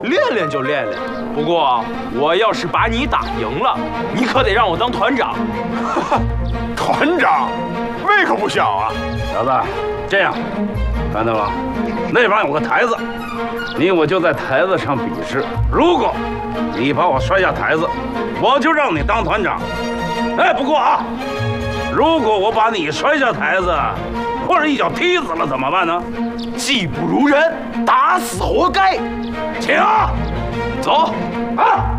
练练就练练。不过我要是把你打赢了，你可得让我当团长。 团长，胃口不小啊！ 小子，这样，看到了，那边有个台子，你我就在台子上比试。如果你把我摔下台子，我就让你当团长。哎，不过啊，如果我把你摔下台子，或者一脚踢死了怎么办呢？ 技不如人，打死活该。 请， 走。 啊！